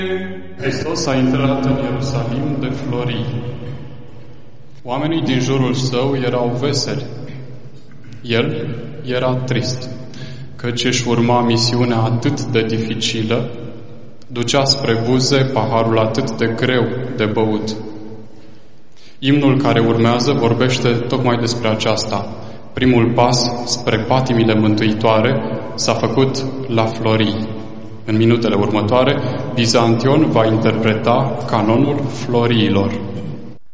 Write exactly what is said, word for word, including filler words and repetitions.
Hristos a intrat în Ierusalim de florii. Oamenii din jurul său erau veseli. El era trist, căci își urma misiunea atât de dificilă, ducea spre buze paharul atât de greu de băut. Imnul care urmează vorbește tocmai despre aceasta. Primul pas spre patimile mântuitoare s-a făcut la florii. În minutele următoare, Bizantion va interpreta canonul floriilor.